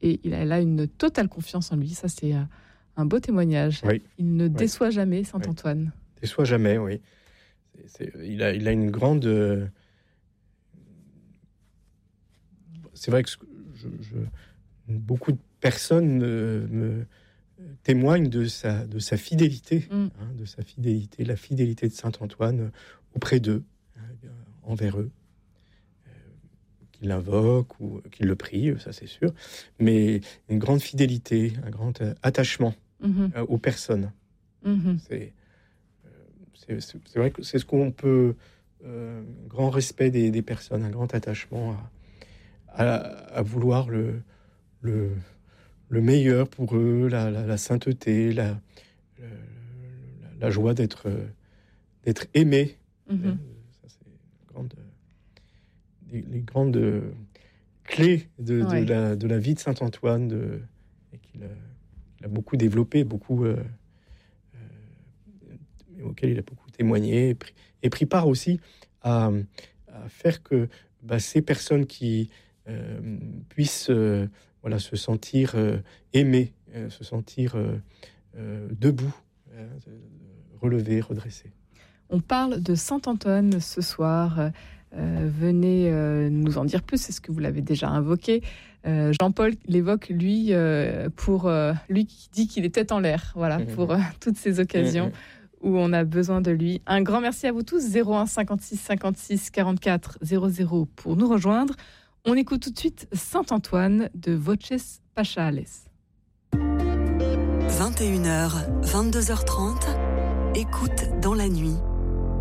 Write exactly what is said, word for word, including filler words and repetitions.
et il a, elle a une totale confiance en lui. Ça, c'est un, un beau témoignage. Oui. Il ne Oui. déçoit jamais, Saint Antoine. Oui. Déçoit jamais, oui. C'est, c'est, il, a, il a une grande... Euh... C'est vrai que je, je... beaucoup de personnes euh, me témoignent de sa, de sa fidélité, mm. hein, de sa fidélité, la fidélité de Saint Antoine auprès d'eux, hein, envers eux. Qu'il l'invoque ou qu'il le prie, ça c'est sûr, mais une grande fidélité, un grand attachement mm-hmm. aux personnes. Mm-hmm. C'est, c'est, c'est, c'est vrai que c'est ce qu'on peut, euh, un grand respect des, des personnes, un grand attachement à, à, à vouloir le, le, le meilleur pour eux, la, la, la sainteté, la, la, la joie d'être, d'être aimé. Mm-hmm. Ça c'est une grande... Les, les grandes euh, clés de, ouais. de, la, de la vie de Saint Antoine, de, et qu'il a, qu'il a beaucoup développé, beaucoup, euh, euh, auquel il a beaucoup témoigné, et pris, et pris part aussi à, à faire que bah, ces personnes qui euh, puissent euh, voilà, se sentir euh, aimées, euh, se sentir euh, euh, debout, euh, relevées, redressées. On parle de Saint Antoine ce soir. Euh, venez euh, nous en dire plus, c'est ce que vous l'avez déjà invoqué. Euh, Jean-Paul l'évoque, lui, euh, pour euh, lui qui dit qu'il est tête en l'air, voilà, mmh. pour euh, toutes ces occasions mmh. où on a besoin de lui. Un grand merci à vous tous. zéro un cinquante-six cinquante-six quarante-quatre zéro zéro pour nous rejoindre. On écoute tout de suite Saint Antoine de Voces Paschales. vingt et une heures, vingt-deux heures trente, écoute dans la nuit.